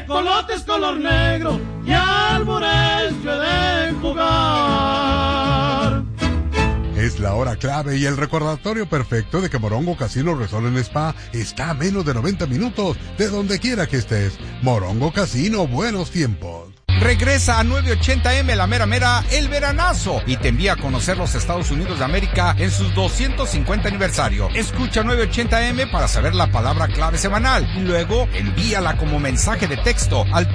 tecolotes color negro y albures yo he de jugar. Es la hora clave y el recordatorio perfecto de que Morongo Casino Resort en Spa está a menos de 90 minutos de donde quiera que estés. Morongo Casino, buenos tiempos. Regresa a 980M La Mera Mera el veranazo y te envía a conocer los Estados Unidos de América en sus 250 aniversario. Escucha 980M para saber la palabra clave semanal y luego envíala como mensaje de texto al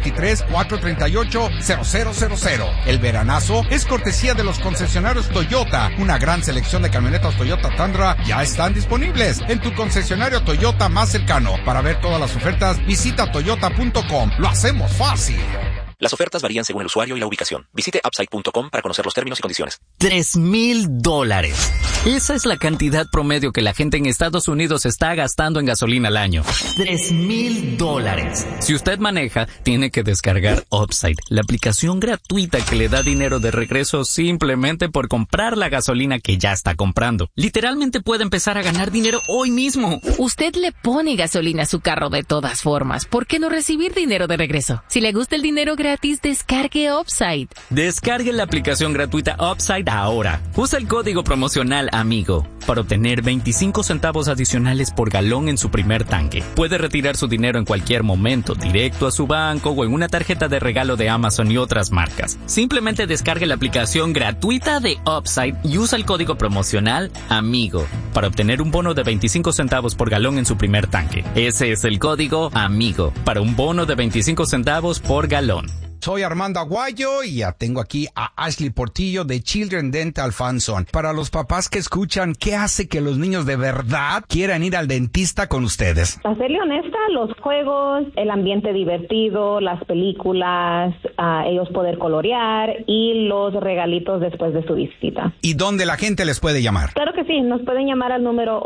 323-438-0000. El veranazo es cortesía de los concesionarios Toyota. Una gran selección de camionetas Toyota Tundra ya están disponibles en tu concesionario Toyota más cercano. Para ver todas las ofertas, visita toyota.com. Lo hacemos fácil. Las ofertas varían según el usuario y la ubicación. Visite upside.com para conocer los términos y condiciones. $3,000. Esa es la cantidad promedio que la gente en Estados Unidos está gastando en gasolina al año. $3,000. Si usted maneja, tiene que descargar Upside, la aplicación gratuita que le da dinero de regreso simplemente por comprar la gasolina que ya está comprando. Literalmente puede empezar a ganar dinero hoy mismo. Usted le pone gasolina a su carro de todas formas. ¿Por qué no recibir dinero de regreso? Si le gusta el dinero gratis, descargue Upside. Descargue la aplicación gratuita Upside ahora. Usa el código promocional AMIGO para obtener 25 centavos adicionales por galón en su primer tanque. Puede retirar su dinero en cualquier momento, directo a su banco o en una tarjeta de regalo de Amazon y otras marcas. Simplemente descargue la aplicación gratuita de Upside y usa el código promocional AMIGO para obtener un bono de 25 centavos por galón en su primer tanque. Ese es el código AMIGO para un bono de 25 centavos por galón. Soy Armando Aguayo y ya tengo aquí a Ashley Portillo de Children Dental Fanzone. Para los papás que escuchan, ¿qué hace que los niños de verdad quieran ir al dentista con ustedes? Para serle honesta, los juegos, el ambiente divertido, las películas, ellos poder colorear y los regalitos después de su visita. ¿Y dónde la gente les puede llamar? Claro que sí, nos pueden llamar al número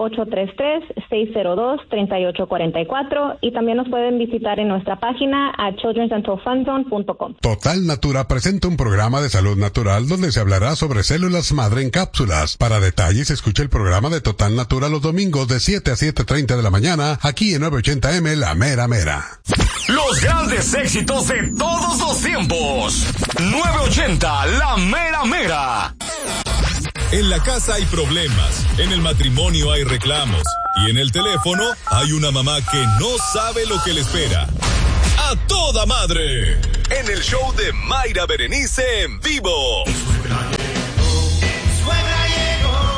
833-602-3844 y también nos pueden visitar en nuestra página a childrendentalfanzone.com. Total Natura presenta un programa de salud natural donde se hablará sobre células madre en cápsulas. Para detalles, escucha el programa de Total Natura los domingos de 7 a 7:30 de la mañana, aquí en 980M La Mera Mera. Los grandes éxitos de todos los tiempos. 980 La Mera Mera. En la casa hay problemas, en el matrimonio hay reclamos y en el teléfono hay una mamá que no sabe lo que le espera. ¡A toda madre! En el show de Mayra Berenice en vivo. Suegra llegó.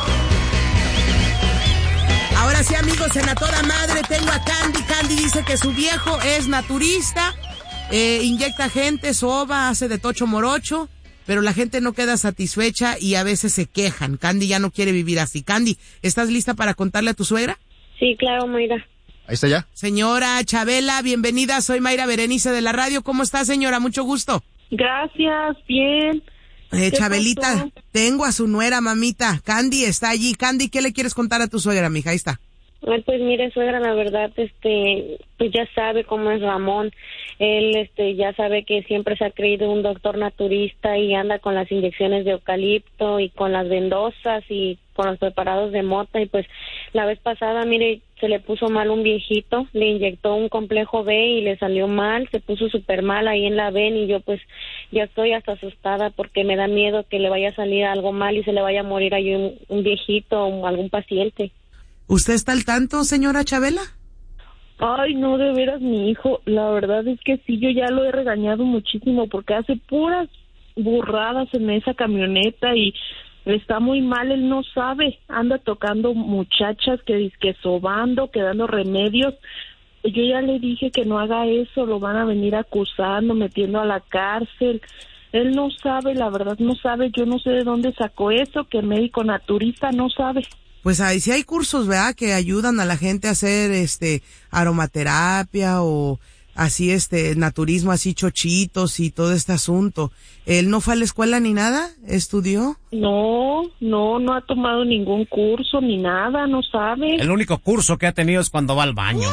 Ahora sí, amigos, en A Toda Madre tengo a Candy. Candy dice que su viejo es naturista, inyecta gente, soba, hace de tocho morocho, pero la gente no queda satisfecha y a veces se quejan. Candy ya no quiere vivir así. Candy, ¿estás lista para contarle a tu suegra? Sí, claro, Mayra. Ahí está ya. Señora Chabela, bienvenida, soy Mayra Berenice de la radio. ¿Cómo está, señora? Mucho gusto. Gracias, bien. Chabelita, pasó? tengo a su nuera, mamita. Candy está allí. Candy, ¿qué le quieres contar a tu suegra, mija? Ahí está. Pues mire, suegra, la verdad, pues ya sabe cómo es Ramón. Él, ya sabe que siempre se ha creído un doctor naturista y anda con las inyecciones de eucalipto y con las vendosas y con los preparados de mota. Y pues la vez pasada, mire, se le puso mal un viejito, le inyectó un complejo B y le salió mal, se puso súper mal ahí en la ven y yo pues ya estoy hasta asustada porque me da miedo que le vaya a salir algo mal y se le vaya a morir ahí un viejito o algún paciente. ¿Usted está al tanto, señora Chabela? Ay, no, de veras, mi hijo, la verdad es que sí, yo ya lo he regañado muchísimo porque hace puras burradas en esa camioneta y está muy mal, él no sabe, anda tocando muchachas que sobando, que dando remedios. Yo ya le dije que no haga eso, lo van a venir acusando, metiendo a la cárcel. Él no sabe, la verdad no sabe, yo no sé de dónde sacó eso, que médico naturista no sabe. Pues ahí sí hay cursos, ¿verdad? Que ayudan a la gente a hacer aromaterapia o así naturismo, así chochitos y todo este asunto. ¿Él no fue a la escuela ni nada? ¿Estudió? No ha tomado ningún curso ni nada, no sabe. El único curso que ha tenido es cuando va al baño.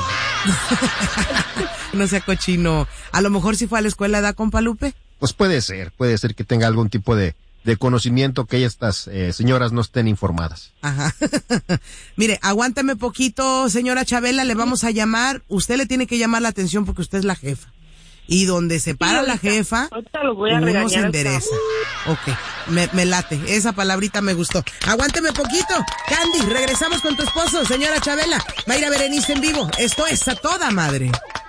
No sea cochino. A lo mejor sí fue a la escuela, ¿da, compa Lupe? Pues puede ser que tenga algún tipo de conocimiento que estas señoras no estén informadas. Ajá. Mire, aguántame poquito, señora Chabela, le vamos a llamar. Usted le tiene que llamar la atención porque usted es la jefa. Y donde se para la jefa, uno se endereza. Ok, me late. Esa palabrita me gustó. Aguánteme poquito. Candy, regresamos con tu esposo, señora Chabela. Mayra Berenice en vivo. Esto es A Toda Madre.